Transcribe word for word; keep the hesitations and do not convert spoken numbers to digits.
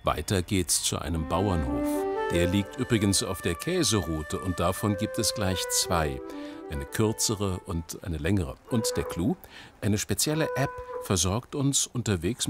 Weiter geht's zu einem Bauernhof. Der liegt übrigens auf der Käseroute und davon gibt es gleich zwei. Eine kürzere und eine längere. Und der Clou: Eine spezielle App versorgt uns unterwegs